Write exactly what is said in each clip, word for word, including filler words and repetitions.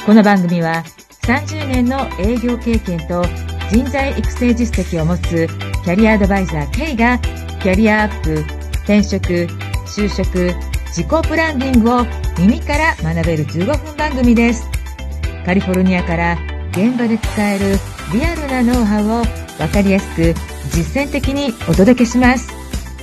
この番組はさんじゅうねんの営業経験と人材育成実績を持つキャリアアドバイザー K がキャリアアップ、転職、就職、自己ブランディングを耳から学べるじゅうごふん番組です。カリフォルニアから現場で使えるリアルなノウハウを分かりやすく実践的にお届けします。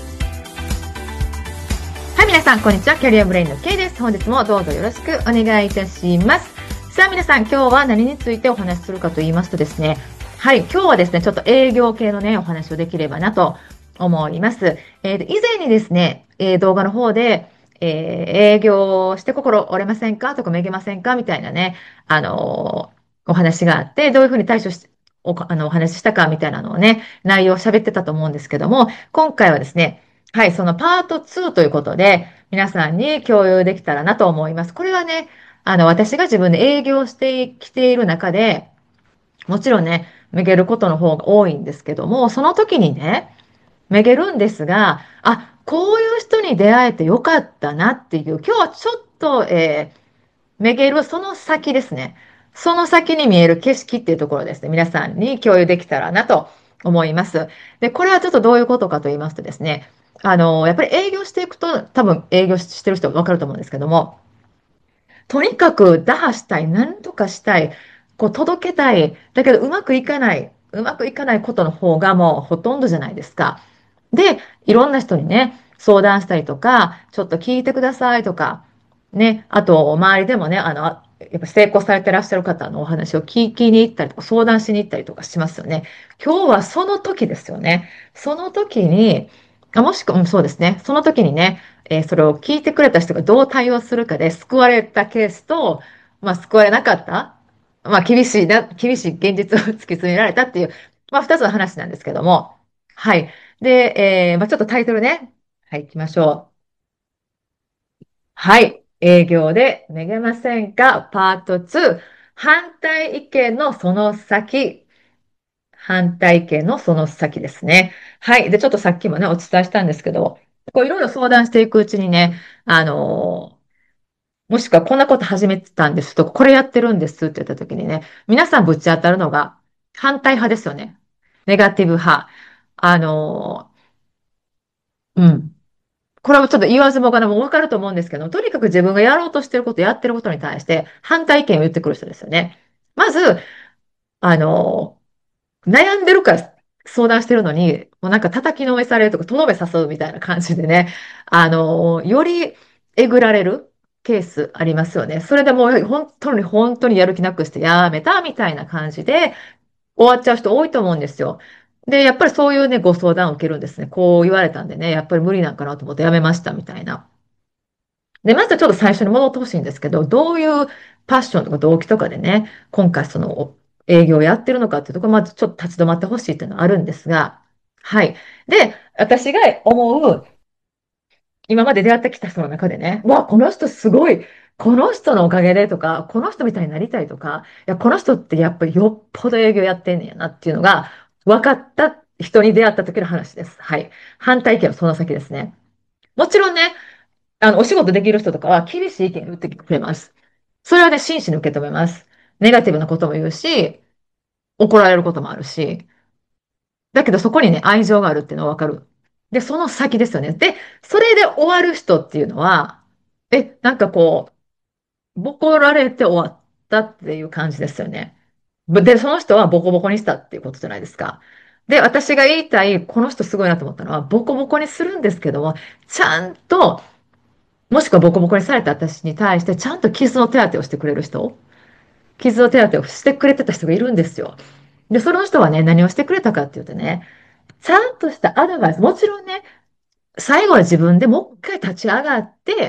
はい、皆さんこんにちは。キャリアブレインの K です。本日もどうぞよろしくお願いいたします。さあ皆さん、今日は何についてお話しするかと言いますとですね、はい、今日はですね、ちょっと営業系のね、お話をできればなと思います。えー、以前にですね、えー、動画の方で、えー、営業して心折れませんかとかめげませんかみたいなね、あのー、お話があって、どういうふうに対処し、お、あの、お話ししたかみたいなのをね、内容を喋ってたと思うんですけども、今回はですね、はい、そのパートツーということで、皆さんに共有できたらなと思います。これはね、あの、私が自分で営業してきている中で、もちろんね、めげることの方が多いんですけども、その時にね、めげるんですが、あ、こういう人に出会えてよかったなっていう、今日はちょっと、えー、めげるその先ですね。その先に見える景色っていうところですね。皆さんに共有できたらなと思います。で、これはちょっとどういうことかと言いますとですね、あの、やっぱり営業していくと、多分営業してる人はわかると思うんですけども、とにかく打破したい、何とかしたい、こう届けたい、だけどうまくいかない、うまくいかないことの方がもうほとんどじゃないですか。で、いろんな人にね、相談したりとか、ちょっと聞いてくださいとか、ね、あと、周りでもね、あの、やっぱ成功されてらっしゃる方のお話を聞きに行ったりとか、相談しに行ったりとかしますよね。今日はその時ですよね。その時に、あもしくは、うん、そうですね。その時にね、えーそれを聞いてくれた人がどう対応するかで救われたケースと、まあ、救われなかった、まあ、厳しいな、厳しい現実を突き詰められたっていう、まあ、二つの話なんですけども。はい。で、えーまあ、ちょっとタイトルね。はい、行きましょう。はい。営業でめげませんかパートツー。反対意見のその先。反対意見のその先ですね。はい。で、ちょっとさっきもね、お伝えしたんですけど、こういろいろ相談していくうちにね、あのーもしくはこんなこと始めてたんですとか、これやってるんですって言った時にね、皆さんぶち当たるのが反対派ですよね。ネガティブ派。あのーうん。これはちょっと言わずもがなもわかると思うんですけど、とにかく自分がやろうとしてること、やってることに対して反対意見を言ってくる人ですよね。まず、あの、悩んでるから相談してるのに、もうなんか叩きのめされるとか、とどめ誘うみたいな感じでね、あの、よりえぐられるケースありますよね。それでもう本当に本当にやる気なくしてやめたみたいな感じで終わっちゃう人多いと思うんですよ。で、やっぱりそういうね、ご相談を受けるんですね。こう言われたんでね、やっぱり無理なんかなと思ってやめましたみたいな。で、まずちょっと最初に戻ってほしいんですけど、どういうパッションとか動機とかでね、今回その営業をやってるのかっていうところ、まずちょっと立ち止まってほしいっていうのはあるんですが、はい。で、私が思う、今まで出会ってきた人の中でね、わあ、この人すごい、この人のおかげでとか、この人みたいになりたいとか、いや、この人ってやっぱりよっぽど営業やってんねやなっていうのが分かった人に出会った時の話です。はい。反対意見はその先ですね。もちろんね、あの、お仕事できる人とかは厳しい意見を言ってくれます。それはね、真摯に受け止めます。ネガティブなことも言うし、怒られることもあるし、だけどそこにね、愛情があるっていうのはわかる。で、その先ですよね。で、それで終わる人っていうのは、え、なんかこう、ボコられて終わったっていう感じですよね。で、その人はボコボコにしたっていうことじゃないですか。で、私が言いたい、この人すごいなと思ったのは、ボコボコにするんですけども、ちゃんともしくはボコボコにされた私に対してちゃんと傷の手当てをしてくれる人、傷の手当てをしてくれてた人がいるんですよ。で、その人はね、何をしてくれたかっていうとね、ちゃんとしたアドバイス、もちろんね、最後は自分でもう一回立ち上がって、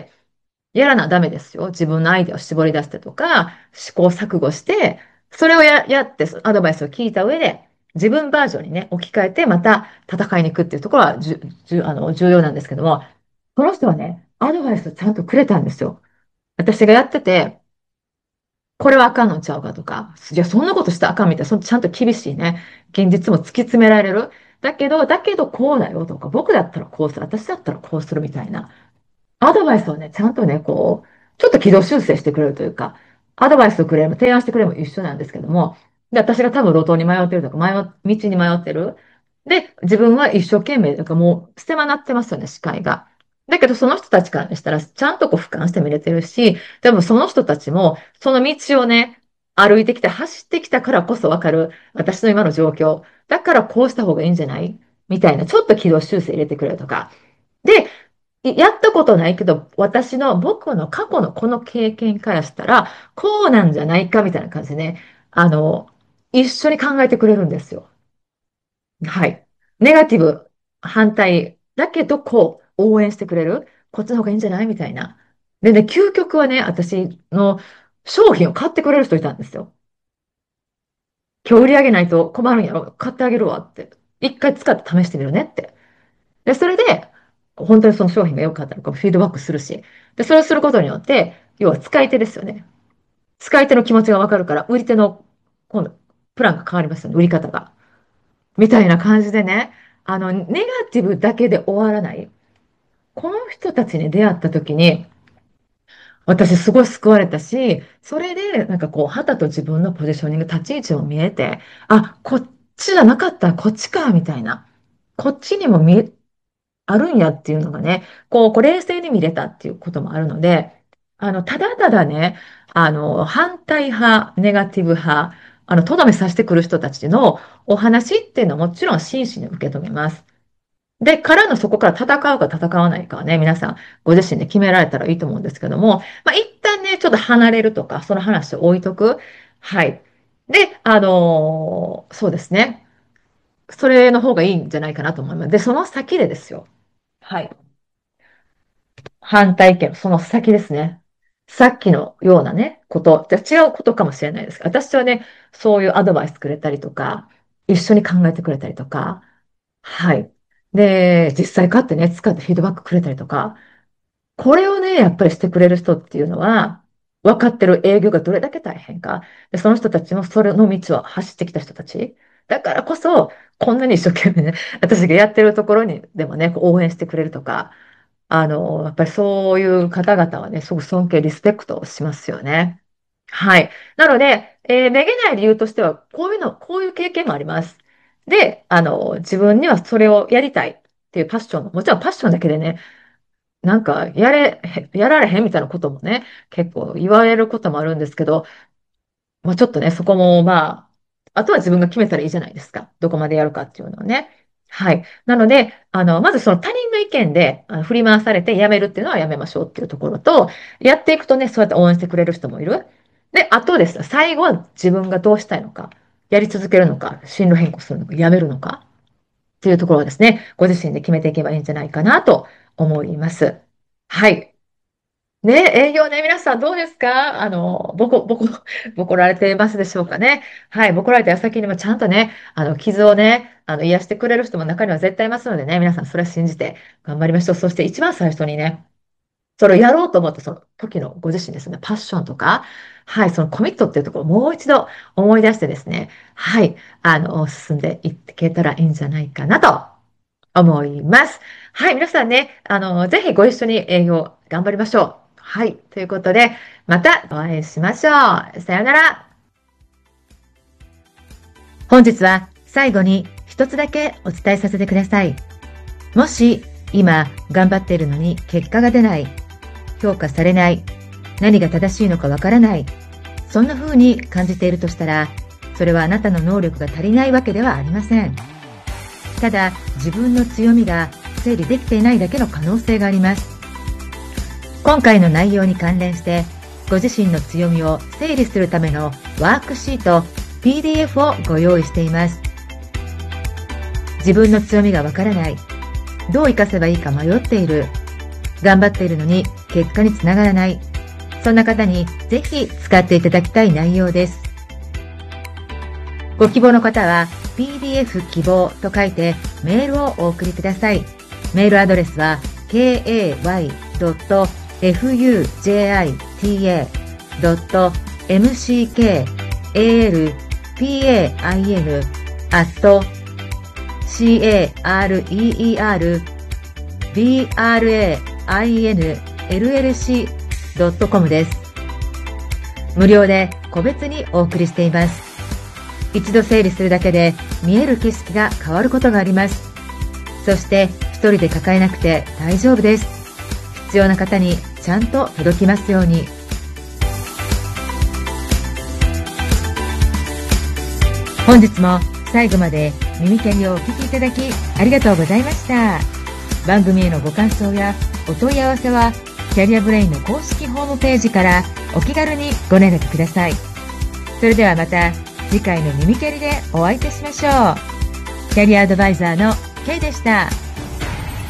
やらなダメですよ。自分のアイデアを絞り出してとか、試行錯誤して、それをや、やって、アドバイスを聞いた上で、自分バージョンにね、置き換えて、また戦いに行くっていうところはじゅ、じゅ、あの、重要なんですけども、この人はね、アドバイスをちゃんとくれたんですよ。私がやってて、これはあかんのちゃうかとか、いや、そんなことしたらあかんみたいな、そのちゃんと厳しいね、現実も突き詰められる。だけど、だけどこうだよとか、僕だったらこうする、私だったらこうするみたいな、アドバイスをね、ちゃんとね、こう、ちょっと軌道修正してくれるというか、 アドバイスをくれる、提案してくれるも一緒なんですけども、で、私が多分路頭に迷ってるとか、迷道に迷ってる。で、自分は一生懸命、だからもう、狭なってますよね、視界が。だけど、その人たちからしたら、ちゃんとこう俯瞰して見れてるし、でもその人たちも、その道をね、歩いてきて、走ってきたからこそわかる、私の今の状況。だからこうした方がいいんじゃないみたいな、ちょっと軌道修正入れてくれるとか。で、やったことないけど、私の、僕の過去のこの経験からしたら、こうなんじゃないかみたいな感じでね、あの、一緒に考えてくれるんですよ。はい。ネガティブ、反対、だけど、こう、応援してくれる。こっちの方がいいんじゃないみたいな。でね、究極はね、私の商品を買ってくれる人いたんですよ。今日売り上げないと困るんやろ。買ってあげるわって。一回使って試してみるねって。で、それで、本当にその商品が良かったのかフィードバックするし。で、それをすることによって、要は使い手ですよね。使い手の気持ちがわかるから、売り手の、今度、プランが変わりますよね。売り方が。みたいな感じでね、あの、ネガティブだけで終わらない。この人たちに出会った時に、私すごい救われたし、それで、なんかこう、旗と自分のポジショニング、立ち位置も見えて、あ、こっちじゃなかったらこっちか、みたいな。こっちにも見え、あるんやっていうのがね、こう、こう冷静に見れたっていうこともあるので、あの、ただただね、あの、反対派、ネガティブ派、あの、とどめさせてくる人たちのお話っていうのはもちろん真摯に受け止めます。で、からのそこから戦うか戦わないかはね、皆さんご自身で決められたらいいと思うんですけども、まあ、一旦ね、ちょっと離れるとか、その話を置いとく。はい。で、あのーそうですね。それの方がいいんじゃないかなと思います。で、その先でですよ。はい。反対意見、その先ですね。さっきのようなね、こと、じゃ違うことかもしれないです。私はね、そういうアドバイスくれたりとか、一緒に考えてくれたりとか、はい。で、実際買ってね、使ってフィードバックくれたりとか、これをね、やっぱりしてくれる人っていうのは、分かってる営業がどれだけ大変か。で、その人たちもそれの道を走ってきた人たち。だからこそ、こんなに一生懸命ね、私がやってるところにでもね、こう応援してくれるとか、あの、やっぱりそういう方々はね、すごく尊敬、リスペクトしますよね。はい。なので、えーめげない理由としては、こういうの、こういう経験もあります。で、あの、自分にはそれをやりたいっていうパッションも、もちろんパッションだけでね、なんか、やれ、へやられへんみたいなこともね、結構言われることもあるんですけど、まあちょっとね、そこもまあ、あとは自分が決めたらいいじゃないですか。どこまでやるかっていうのはね。はい。なので、あの、まずその他人の意見であの振り回されてやめるっていうのはやめましょうっていうところと、やっていくとね、そうやって応援してくれる人もいる。で、あとですね、最後は自分がどうしたいのか、やり続けるのか、進路変更するのか、やめるのかっていうところをですね、ご自身で決めていけばいいんじゃないかなと思います。はい。ね、営業ね、皆さんどうですか？あの、ぼこ、ぼこ、ぼこられてますでしょうかね。はい、ぼこられた矢先にもちゃんとね、あの、傷をね、あの、癒してくれる人も中には絶対いますのでね、皆さんそれは信じて頑張りましょう。そして一番最初にね、それをやろうと思ったその時のご自身ですね、パッションとか、はい、そのコミットっていうところをもう一度思い出してですね、はい、あの、進んでいけたらいいんじゃないかなと思います。はい、皆さんね、あの、ぜひご一緒に営業頑張りましょう。はい、ということで、またお会いしましょう。さようなら。本日は最後に一つだけお伝えさせてください。もし今頑張っているのに結果が出ない、評価されない、何が正しいのかわからない、そんな風に感じているとしたら、それはあなたの能力が足りないわけではありません。ただ自分の強みが整理できていないだけの可能性があります。今回の内容に関連してご自身の強みを整理するためのワークシート ピーディーエフ をご用意しています。自分の強みがわからない、どう活かせばいいか迷っている、頑張っているのに結果につながらない、そんな方にぜひ使っていただきたい内容です。ご希望の方は ピーディーエフ 希望と書いてメールをお送りください。メールアドレスは ケーエーワイドットエフユージェーアイティーエードットエムシーケーエーエルピーエーアイエヌ アット シーエーアールイーイーアールビーアールエーアイエヌエルエルシードットコム です。 無料で個別にお送りしています。一度整理するだけで見える景色が変わることがあります。そして一人で抱えなくて大丈夫です。必要な方にちゃんと届きますように。本日も最後まで耳キャリをお聞きいただきありがとうございました。番組へのご感想やお問い合わせはキャリアブレインの公式ホームページからお気軽にご連絡ください。それではまた次回の耳キャリでお会いいたしましょう。キャリアアドバイザーの K でした。